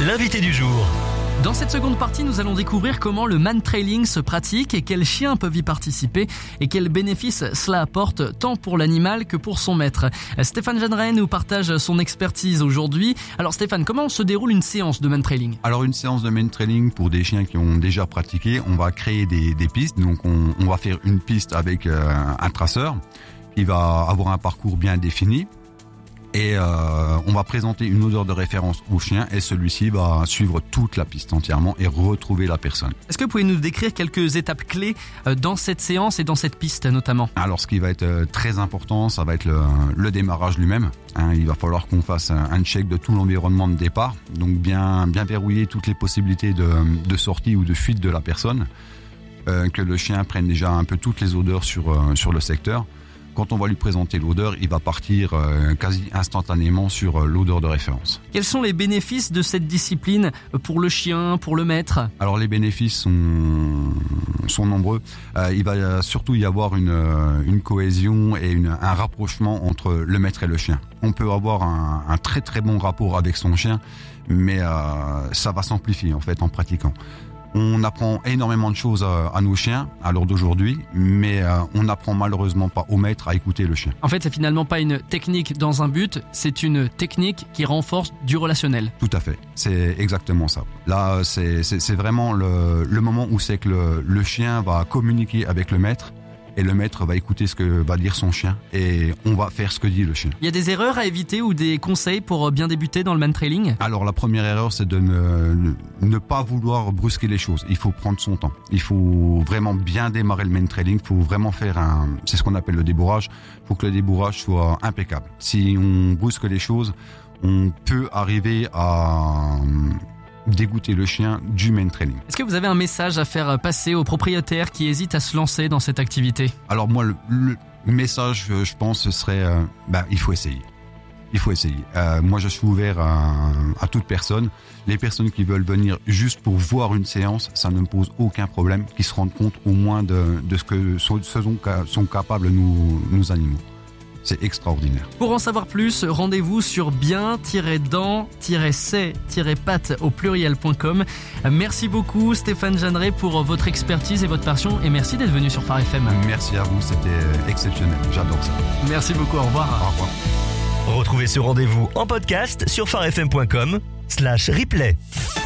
l'invité du jour. Dans cette seconde partie, nous allons découvrir comment le man-trailing se pratique et quels chiens peuvent y participer et quels bénéfices cela apporte tant pour l'animal que pour son maître. Stéphane Jeanneret nous partage son expertise aujourd'hui. Alors Stéphane, comment se déroule une séance de man-trailing ? Alors une séance de man-trailing pour des chiens qui ont déjà pratiqué, on va créer des pistes. Donc on va faire une piste avec un traceur qui va avoir un parcours bien défini. Et on va présenter une odeur de référence au chien et celui-ci va suivre toute la piste entièrement et retrouver la personne. Est-ce que vous pouvez nous décrire quelques étapes clés dans cette séance et dans cette piste notamment ? Alors ce qui va être très important, ça va être le démarrage lui-même. Il va falloir qu'on fasse un check de tout l'environnement de départ, donc bien verrouiller toutes les possibilités de sortie ou de fuite de la personne, que le chien prenne déjà un peu toutes les odeurs sur le secteur. Quand on va lui présenter l'odeur, il va partir quasi instantanément sur l'odeur de référence. Quels sont les bénéfices de cette discipline pour le chien, pour le maître ? Alors les bénéfices sont nombreux. Il va surtout y avoir une cohésion et un rapprochement entre le maître et le chien. On peut avoir un très très bon rapport avec son chien, mais ça va s'amplifier en fait en pratiquant. On apprend énormément de choses à nos chiens à l'heure d'aujourd'hui, mais on n'apprend malheureusement pas au maître à écouter le chien. En fait, c'est finalement pas une technique dans un but, c'est une technique qui renforce du relationnel. Tout à fait, c'est exactement ça. Là, c'est vraiment le moment où c'est que le chien va communiquer avec le maître. Et le maître va écouter ce que va dire son chien et on va faire ce que dit le chien. Il y a des erreurs à éviter ou des conseils pour bien débuter dans le man-trailing ? Alors la première erreur, c'est de ne pas vouloir brusquer les choses. Il faut prendre son temps. Il faut vraiment bien démarrer le man-trailing. Il faut vraiment faire c'est ce qu'on appelle le débourrage. Il faut que le débourrage soit impeccable. Si on brusque les choses, on peut arriver à dégoûter le chien du man-trailing. Est-ce que vous avez un message à faire passer aux propriétaires qui hésitent à se lancer dans cette activité ? Alors moi, le message, je pense, ce serait il faut essayer. Il faut essayer. Moi, je suis ouvert à toute personne. Les personnes qui veulent venir juste pour voir une séance, ça ne me pose aucun problème, qui se rendent compte au moins de ce que sont capables nos animaux. C'est extraordinaire. Pour en savoir plus, rendez-vous sur bien-dents-c'est-pattes au pluriel.com. Merci beaucoup Stéphane Jeanneret pour votre expertise et votre passion et merci d'être venu sur Phare FM. Merci à vous, c'était exceptionnel. J'adore ça. Merci beaucoup, au revoir. Au revoir. Retrouvez ce rendez-vous en podcast sur pharefm.com/replay.